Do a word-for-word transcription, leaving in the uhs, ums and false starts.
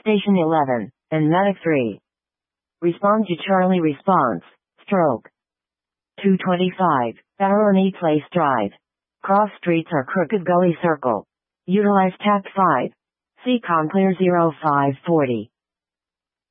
Station eleven, and Medic three. Respond to Charlie response, stroke. two twenty-five, Barony Place Drive. Cross streets or crooked gully circle. Utilize tact five. C-Com clear zero five forty.